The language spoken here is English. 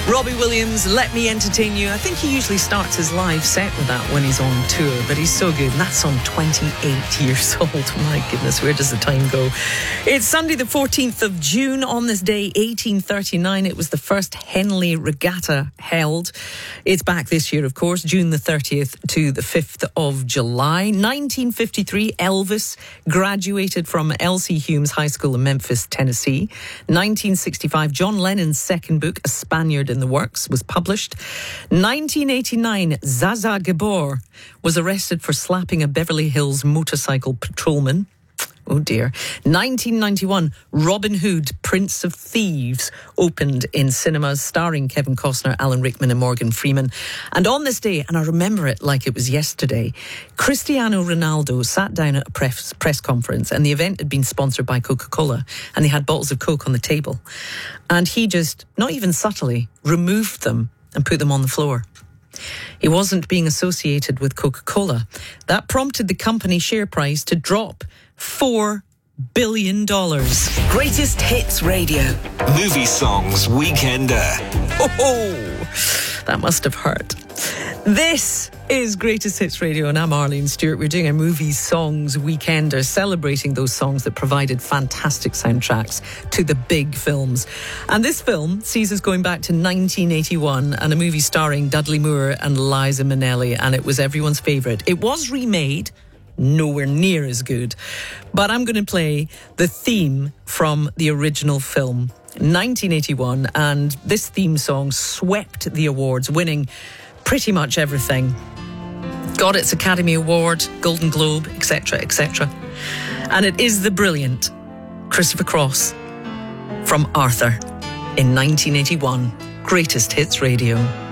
Robbie Williams, Let Me Entertain You. I think he usually starts his live set with that when he's on tour, but he's so good. And that's on 28 years old. My goodness, where does the time go? It's Sunday the 14th of June. On this day, 1839, it was the first Henley Regatta held. It's back this year, of course, June the 30th to the 5th of July. 1953, Elvis graduated from L.C. Humes High School in Memphis, Tennessee. 1965, John Lennon's second book, A Spaniard in the Works, was published. 1989, Zaza Gabor was arrested for slapping a Beverly Hills motorcycle patrolman. Oh dear. 1991, Robin Hood, Prince of Thieves, opened in cinemas, starring Kevin Costner, Alan Rickman and Morgan Freeman. And on this day, and I remember it like it was yesterday, Cristiano Ronaldo sat down at a press conference, and the event had been sponsored by Coca-Cola, and they had bottles of Coke on the table. And he just, not even subtly, removed them and put them on the floor. He wasn't being associated with Coca-Cola. That prompted the company share price to drop $4 billion. Greatest Hits Radio. Movie Songs Weekender. Oh, that must have hurt. This is Greatest Hits Radio, and I'm Arlene Stewart. We're doing a Movie Songs Weekender, celebrating those songs that provided fantastic soundtracks to the big films. And this film sees us going back to 1981 and a movie starring Dudley Moore and Liza Minnelli, and it was everyone's favourite. It was remade, nowhere near as good, but I'm going to play the theme from the original film, 1981, and this theme song swept the awards, winning pretty much everything. Got its Academy Award, Golden Globe, etc., etc. And it is the brilliant Christopher Cross from Arthur in 1981. Greatest Hits Radio.